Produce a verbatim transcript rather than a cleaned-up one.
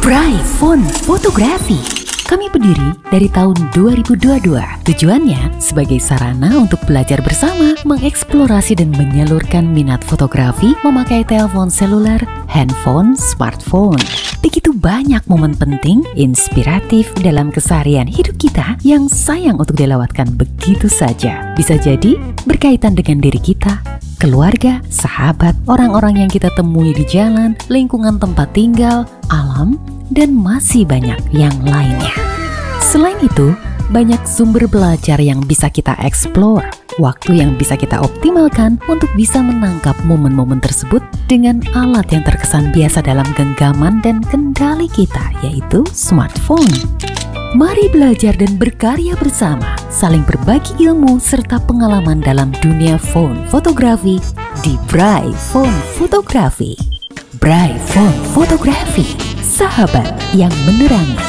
Bright Phone Fotografi. Kami berdiri dari tahun dua ribu dua puluh dua. Tujuannya sebagai sarana untuk belajar bersama, mengeksplorasi dan menyalurkan minat fotografi memakai telepon seluler, handphone, smartphone. Begitu banyak momen penting, inspiratif dalam keseharian hidup kita yang sayang untuk dilewatkan begitu saja. Bisa jadi berkaitan dengan diri kita, keluarga, sahabat, orang-orang yang kita temui di jalan, lingkungan tempat tinggal, alam, dan masih banyak yang lainnya. Selain itu, banyak sumber belajar yang bisa kita eksplor, waktu yang bisa kita optimalkan untuk bisa menangkap momen-momen tersebut dengan alat yang terkesan biasa dalam genggaman dan kendali kita, yaitu smartphone. Mari belajar dan berkarya bersama, saling berbagi ilmu serta pengalaman dalam dunia phone fotografi di Bright Phone Fotografi. Bright Phone Fotografi, sahabat yang menerangi.